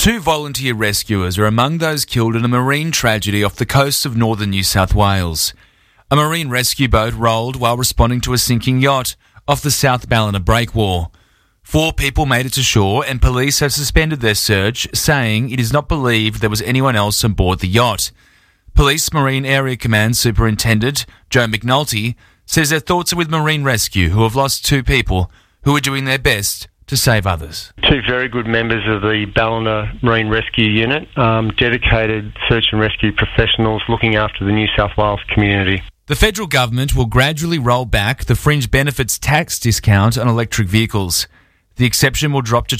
2 volunteer rescuers are among those killed in a marine tragedy off the coast of northern New South Wales. A marine rescue boat rolled while responding to a sinking yacht off the South Ballina breakwater. 4 people made it to shore and police have suspended their search, saying it is not believed there was anyone else on board the yacht. Police Marine Area Command Superintendent Joe McNulty says their thoughts are with Marine Rescue, who have lost 2 people who are doing their best to save others. 2 very good members of the Ballina Marine Rescue Unit, dedicated search and rescue professionals looking after the New South Wales community. The federal government will gradually roll back the fringe benefits tax discount on electric vehicles. The exception will drop to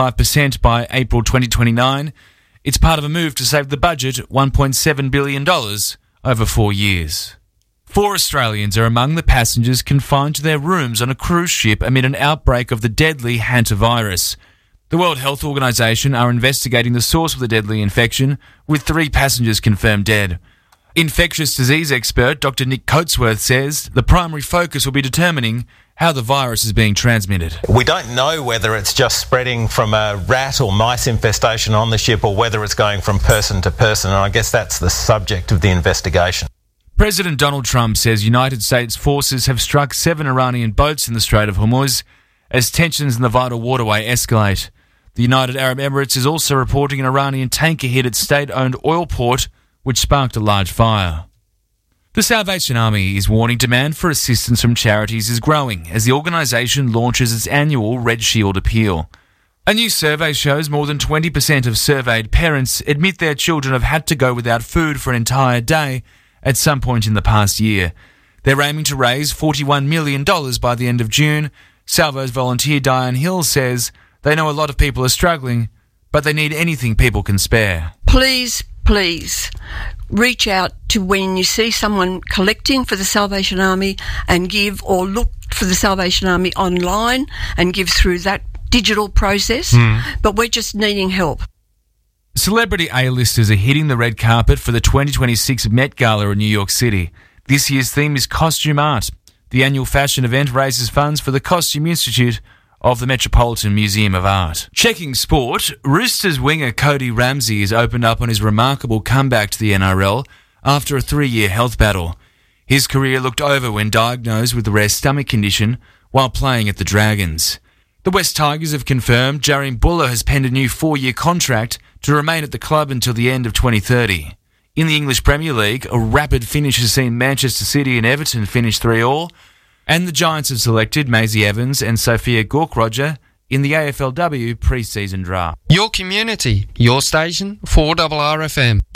25% by April 2029. It's part of a move to save the budget $1.7 billion over 4 years. 4 Australians are among the passengers confined to their rooms on a cruise ship amid an outbreak of the deadly hantavirus. The World Health Organization are investigating the source of the deadly infection, with 3 passengers confirmed dead. Infectious disease expert Dr. Nick Coatsworth says the primary focus will be determining how the virus is being transmitted. We don't know whether it's just spreading from a rat or mice infestation on the ship or whether it's going from person to person, and I guess that's the subject of the investigation. President Donald Trump says United States forces have struck 7 Iranian boats in the Strait of Hormuz as tensions in the vital waterway escalate. The United Arab Emirates is also reporting an Iranian tanker hit its state-owned oil port, which sparked a large fire. The Salvation Army is warning demand for assistance from charities is growing as the organisation launches its annual Red Shield appeal. A new survey shows more than 20% of surveyed parents admit their children have had to go without food for an entire day at some point in the past year. They're aiming to raise $41 million by the end of June. Salvo's volunteer Diane Hill says they know a lot of people are struggling, but they need anything people can spare. Please reach out to when you see someone collecting for the Salvation Army and give, or look for the Salvation Army online and give through that digital process. But we're just needing help. Celebrity A-listers are hitting the red carpet for the 2026 Met Gala in New York City. This year's theme is costume art. The annual fashion event raises funds for the Costume Institute of the Metropolitan Museum of Art. Checking sport, Roosters winger Cody Ramsey has opened up on his remarkable comeback to the NRL after a 3-year health battle. His career looked over when diagnosed with a rare stomach condition while playing at the Dragons. The West Tigers have confirmed Jarian Buller has penned a new 4-year contract to remain at the club until the end of 2030. In the English Premier League, a rapid finish has seen Manchester City and Everton finish 3-3, and the Giants have selected Maisie Evans and Sophia Gorkroger in the AFLW pre-season draft. Your community, your station, 4RRFM.